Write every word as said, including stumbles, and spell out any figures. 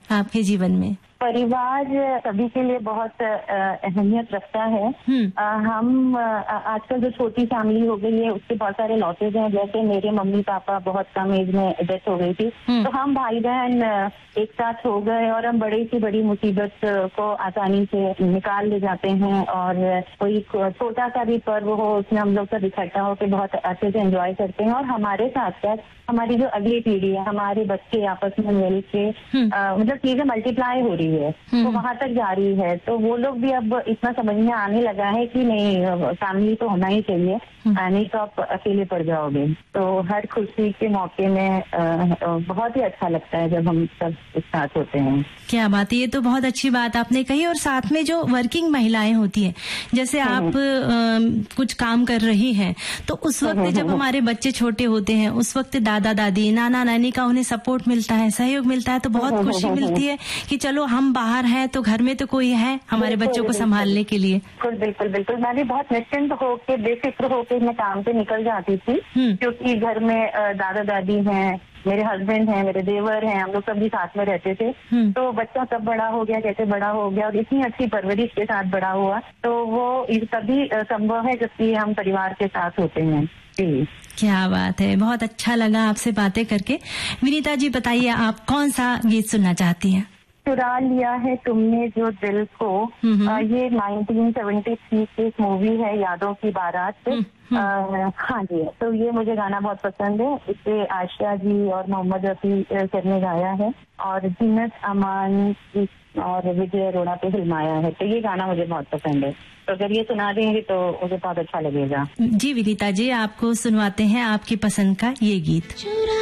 आपके जीवन में? परिवार सभी के लिए बहुत अहमियत रखता है। आ, हम आजकल जो छोटी फैमिली हो गई है उसके बहुत सारे लॉसेज हैं। जैसे मेरे मम्मी पापा बहुत कम एज में डेथ हो गई थी, तो हम भाई बहन एक साथ हो गए और हम बड़ी सी बड़ी मुसीबत को आसानी से निकाल ले जाते हैं। और कोई छोटा सा भी पर्व हो उसमें हम लोग सब इकट्ठा होकर बहुत अच्छे से एंजॉय करते हैं। और हमारे साथ साथ हमारी जो अगली पीढ़ी है, हमारे बच्चे आपस में मिल के मतलब चीजें मल्टीप्लाई हो रही है, तो वहां तक जा रही है। तो वो लोग भी अब इतना समझ में आने लगा है कि नहीं, फैमिली तो होना ही चाहिए, नहीं तो आप अकेले पड़ जाओगे। तो हर खुशी के मौके में बहुत ही अच्छा लगता है जब हम सब एक साथ होते हैं। क्या बात है, ये तो बहुत अच्छी बात आपने कही। और साथ में जो वर्किंग महिलाएं होती हैं, जैसे आप आ, कुछ काम कर रही हैं, तो उस वक्त जब हमारे बच्चे छोटे होते हैं, उस वक्त दादा दादी नाना नानी का उन्हें सपोर्ट मिलता है, सहयोग मिलता है, तो बहुत खुशी मिलती है कि चलो हम बाहर हैं तो घर में तो कोई है हमारे बच्चों को संभालने के लिए। बिल्कुल बिल्कुल बिल्कुल मैं भी बहुत निश्चिंत होके बेफिक्र होके मैं काम पे निकल जाती थी, क्योंकि घर में दादा दादी हैं, मेरे हस्बैंड हैं, मेरे देवर हैं, हम लोग सब भी साथ में रहते थे। तो बच्चा कब बड़ा हो गया, कैसे बड़ा हो गया और इतनी अच्छी परवरिश के साथ बड़ा हुआ, तो वो तभी संभव है जबकि हम परिवार के साथ होते हैं। जी, क्या बात है, बहुत अच्छा लगा आपसे बातें करके। विनीता जी बताइए, आप कौन सा गीत सुनना चाहती हैं? चुरा लिया है तुमने जो दिल को, आ, ये नाइनटीन सेवेंटी थ्री की एक मूवी है, यादों की बारात। आ, हाँ जी, तो ये मुझे गाना बहुत पसंद है। इसे आशिया जी और मोहम्मद रफी सर ने गाया है और जीनत अमान और विजय अरोड़ा पे फिल्माया है। तो ये गाना मुझे बहुत पसंद है, तो अगर ये सुना देंगे तो मुझे बहुत अच्छा लगेगा। जी विनीता जी, आपको सुनवाते हैं आपकी पसंद का ये गीत।